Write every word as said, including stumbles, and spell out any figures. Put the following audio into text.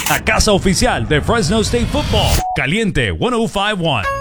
La casa oficial de Fresno State Football. Caliente ciento cincuenta y uno.